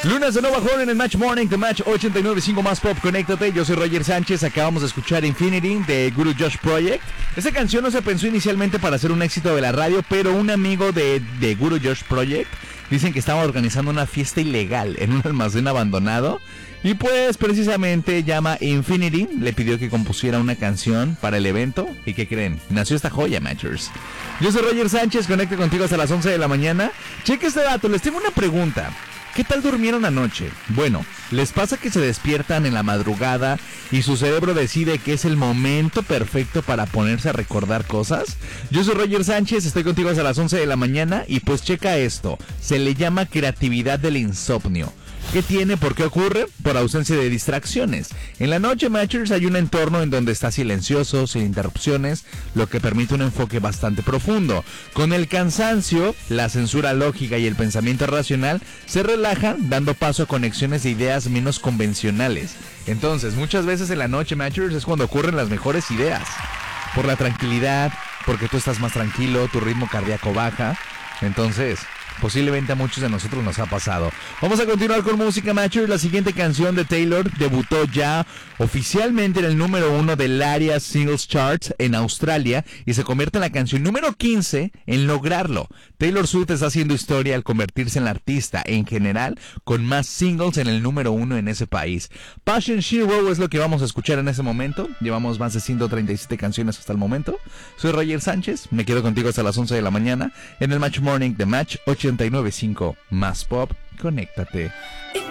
Lunes de Nueva York en el Match Morning, The Match 89.5 más Pop, conéctate. Yo soy Roger Sánchez, acabamos de escuchar Infinity de Guru Josh Project. Esta canción no se pensó inicialmente para ser un éxito de la radio, pero un amigo de Guru Josh Project dicen que estaba organizando una fiesta ilegal en un almacén abandonado. Y pues precisamente llama Infinity, le pidió que compusiera una canción para el evento. ¿Y qué creen? Nació esta joya, Matchers. Yo soy Roger Sánchez, conecte contigo hasta las 11 de la mañana. Cheque este dato, les tengo una pregunta. ¿Qué tal durmieron anoche? Bueno, ¿les pasa que se despiertan en la madrugada y su cerebro decide que es el momento perfecto para ponerse a recordar cosas? Yo soy Roger Sánchez, estoy contigo hasta las 11 de la mañana y pues checa esto. Se le llama creatividad del insomnio. ¿Qué tiene? ¿Por qué ocurre? Por ausencia de distracciones. En la noche, Matchers, hay un entorno en donde está silencioso, sin interrupciones, lo que permite un enfoque bastante profundo. Con el cansancio, la censura lógica y el pensamiento racional se relajan, dando paso a conexiones de ideas menos convencionales. Entonces, muchas veces en la noche, Matchers, es cuando ocurren las mejores ideas. Por la tranquilidad, porque tú estás más tranquilo, tu ritmo cardíaco baja. Entonces, posiblemente a muchos de nosotros nos ha pasado. Vamos a continuar con música, Matchers. La siguiente canción de Taylor debutó ya oficialmente en el número 1 del ARIA Singles Chart en Australia y se convierte en la canción número 15 en lograrlo. Taylor Swift está haciendo historia al convertirse en la artista en general con más singles en el número 1 en ese país. Passion Zero es lo que vamos a escuchar en ese momento. Llevamos más de 137 canciones hasta el momento. Soy Roger Sánchez, me quedo contigo hasta las 11 de la mañana en el Match Morning de Match 89.5 más Pop, conéctate.